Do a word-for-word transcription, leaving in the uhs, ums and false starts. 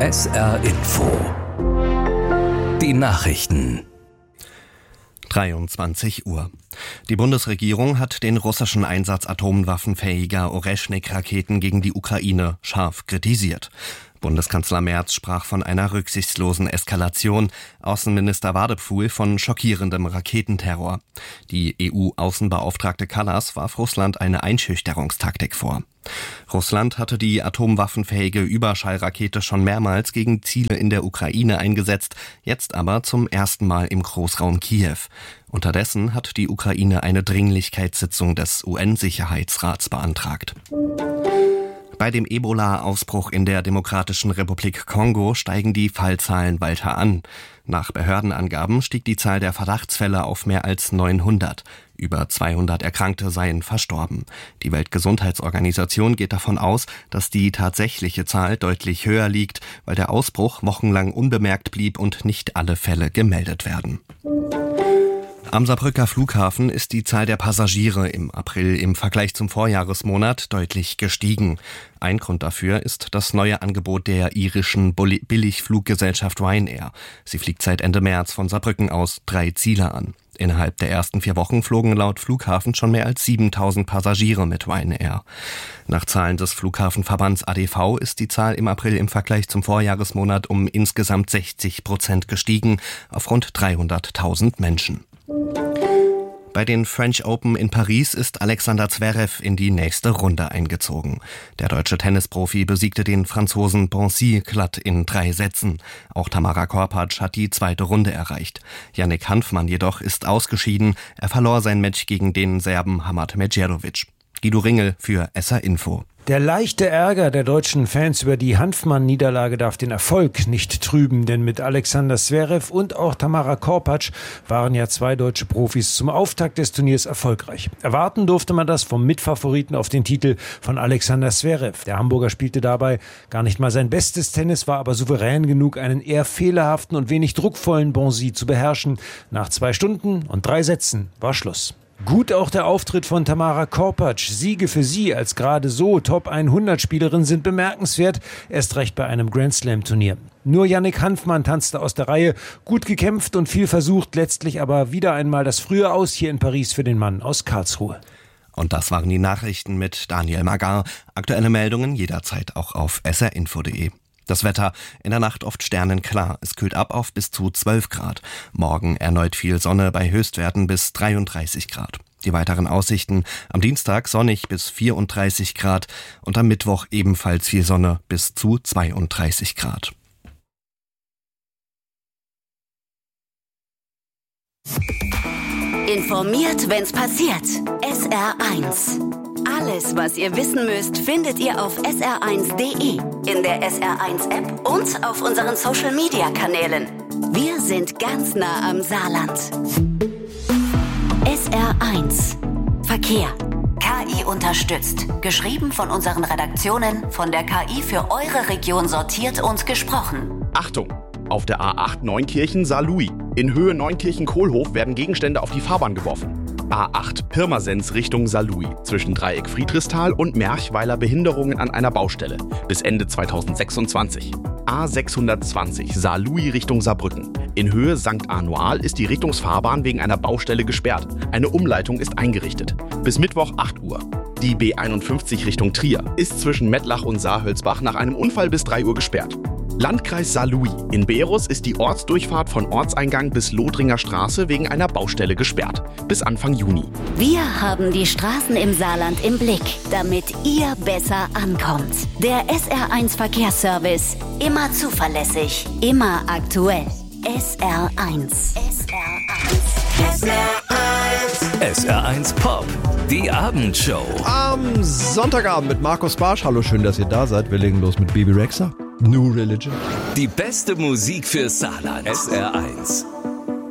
S R Info. Die Nachrichten. dreiundzwanzig Uhr. Die Bundesregierung hat den russischen Einsatz atomwaffenfähiger Oreschnik-Raketen gegen die Ukraine scharf kritisiert. Bundeskanzler Merz sprach von einer rücksichtslosen Eskalation, Außenminister Wadepfuhl von schockierendem Raketenterror. Die E U-Außenbeauftragte Kallas warf Russland eine Einschüchterungstaktik vor. Russland hatte die atomwaffenfähige Überschallrakete schon mehrmals gegen Ziele in der Ukraine eingesetzt, jetzt aber zum ersten Mal im Großraum Kiew. Unterdessen hat die Ukraine eine Dringlichkeitssitzung des U N-Sicherheitsrats beantragt. Bei dem Ebola-Ausbruch in der Demokratischen Republik Kongo steigen die Fallzahlen weiter an. Nach Behördenangaben stieg die Zahl der Verdachtsfälle auf mehr als neunhundert. Über zweihundert Erkrankte seien verstorben. Die Weltgesundheitsorganisation geht davon aus, dass die tatsächliche Zahl deutlich höher liegt, weil der Ausbruch wochenlang unbemerkt blieb und nicht alle Fälle gemeldet werden. Am Saarbrücker Flughafen ist die Zahl der Passagiere im April im Vergleich zum Vorjahresmonat deutlich gestiegen. Ein Grund dafür ist das neue Angebot der irischen Billigfluggesellschaft Ryanair. Sie fliegt seit Ende März von Saarbrücken aus drei Ziele an. Innerhalb der ersten vier Wochen flogen laut Flughafen schon mehr als siebentausend Passagiere mit Ryanair. Nach Zahlen des Flughafenverbands A D V ist die Zahl im April im Vergleich zum Vorjahresmonat um insgesamt sechzig Prozent gestiegen, auf rund dreihunderttausend Menschen. Bei den French Open in Paris ist Alexander Zverev in die nächste Runde eingezogen. Der deutsche Tennisprofi besiegte den Franzosen Bonzi glatt in drei Sätzen. Auch Tamara Korpatsch hat die zweite Runde erreicht. Yannick Hanfmann jedoch ist ausgeschieden. Er verlor sein Match gegen den Serben Hamad Medjedovic. Guido Ringel für S R Info. Der leichte Ärger der deutschen Fans über die Hanfmann-Niederlage darf den Erfolg nicht trüben, denn mit Alexander Zverev und auch Tamara Korpatsch waren ja zwei deutsche Profis zum Auftakt des Turniers erfolgreich. Erwarten durfte man das vom Mitfavoriten auf den Titel von Alexander Zverev. Der Hamburger spielte dabei gar nicht mal sein bestes Tennis, war aber souverän genug, einen eher fehlerhaften und wenig druckvollen Bonzi zu beherrschen. Nach zwei Stunden und drei Sätzen war Schluss. Gut auch der Auftritt von Tamara Korpatsch. Siege für sie als gerade so Top hundert Spielerin sind bemerkenswert, erst recht bei einem Grand-Slam-Turnier. Nur Yannick Hanfmann tanzte aus der Reihe, gut gekämpft und viel versucht, letztlich aber wieder einmal das frühe Aus hier in Paris für den Mann aus Karlsruhe. Und das waren die Nachrichten mit Daniel Magar. Aktuelle Meldungen jederzeit auch auf s r info punkt de. Das Wetter, in der Nacht oft sternenklar. Es kühlt ab auf bis zu zwölf Grad. Morgen erneut viel Sonne bei Höchstwerten bis dreiunddreißig Grad. Die weiteren Aussichten: am Dienstag sonnig bis vierunddreißig Grad und am Mittwoch ebenfalls viel Sonne bis zu zweiunddreißig Grad. Informiert, wenn's passiert. S R eins. Alles, was ihr wissen müsst, findet ihr auf s r eins punkt de, in der S R eins App und auf unseren Social-Media-Kanälen. Wir sind ganz nah am Saarland. S R eins. Verkehr. K I unterstützt. Geschrieben von unseren Redaktionen, von der K I für eure Region sortiert und gesprochen. Achtung! Auf der A acht Neunkirchen-Saarlouis. In Höhe Neunkirchen-Kohlhof werden Gegenstände auf die Fahrbahn geworfen. A acht Pirmasens Richtung Saarlouis. Zwischen Dreieck Friedrichsthal und Merchweiler Behinderungen an einer Baustelle. Bis Ende zweitausendsechsundzwanzig. A sechshundertzwanzig Saarlouis Richtung Saarbrücken. In Höhe Sankt Arnoal ist die Richtungsfahrbahn wegen einer Baustelle gesperrt. Eine Umleitung ist eingerichtet. Bis Mittwoch acht Uhr. Die B einundfünfzig Richtung Trier ist zwischen Mettlach und Saarhölzbach nach einem Unfall bis drei Uhr gesperrt. Landkreis Saarlouis. In Beerus ist die Ortsdurchfahrt von Ortseingang bis Lothringer Straße wegen einer Baustelle gesperrt. Bis Anfang Juni. Wir haben die Straßen im Saarland im Blick, damit ihr besser ankommt. Der S R eins Verkehrsservice. Immer zuverlässig, immer aktuell. S R eins. S R eins. S R eins. S R eins Pop. Die Abendshow. Am Sonntagabend mit Markus Barsch. Hallo, schön, dass ihr da seid. Wir legen los mit Bibi Rexha. New Religion. Die beste Musik für Saarland. S R eins.